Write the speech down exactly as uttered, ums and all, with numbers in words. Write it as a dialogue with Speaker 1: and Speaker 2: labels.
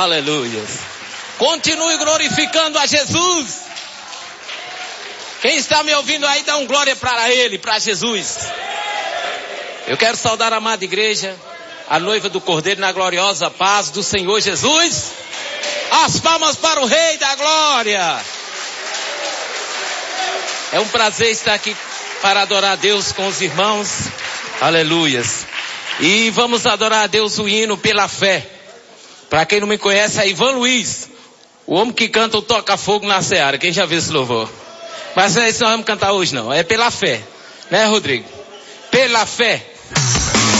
Speaker 1: Aleluia. Continue glorificando a Jesus. Quem está me ouvindo aí, dá um glória para Ele, para Jesus. Eu quero saudar a amada igreja, a noiva do Cordeiro, na gloriosa paz do Senhor Jesus. As palmas para o Rei da Glória. É um prazer estar aqui para adorar a Deus com os irmãos. Aleluias. E vamos adorar a Deus o hino pela fé. Para quem não me conhece, é Ivan Luiz, o homem que canta o Toca-Fogo na Seara. Quem já viu esse louvor? Mas é isso que nós vamos cantar hoje, não. É pela fé. Né, Rodrigo? Pela fé.